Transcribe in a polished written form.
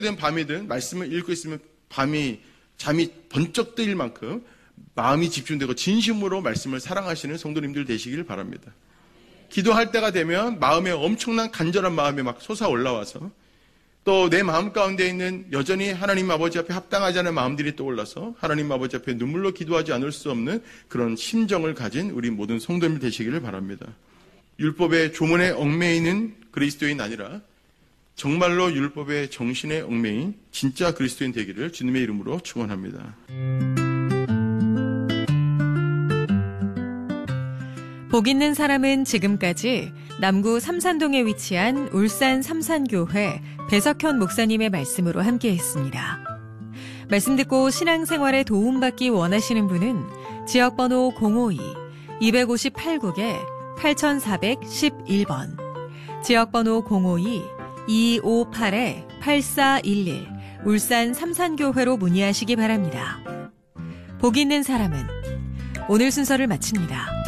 밤이든 말씀을 읽고 있으면 잠이 번쩍 뜨일 만큼 마음이 집중되고 진심으로 말씀을 사랑하시는 성도님들 되시길 바랍니다. 기도할 때가 되면 마음에 엄청난 간절한 마음이 막 솟아 올라와서 또 내 마음 가운데 있는 여전히 하나님 아버지 앞에 합당하지 않은 마음들이 떠올라서 하나님 아버지 앞에 눈물로 기도하지 않을 수 없는 그런 심정을 가진 우리 모든 성도님들 되시기를 바랍니다. 율법의 조문에 얽매이는 그리스도인 아니라 정말로 율법의 정신에 얽매인 진짜 그리스도인 되기를 주님의 이름으로 축원합니다. 복 있는 사람은 지금까지 남구 삼산동에 위치한 울산 삼산교회 배석현 목사님의 말씀으로 함께했습니다. 말씀 듣고 신앙생활에 도움받기 원하시는 분은 지역번호 052-258국에 8411번, 지역번호 052-258-8411 울산 삼산교회로 문의하시기 바랍니다. 복 있는 사람은 오늘 순서를 마칩니다.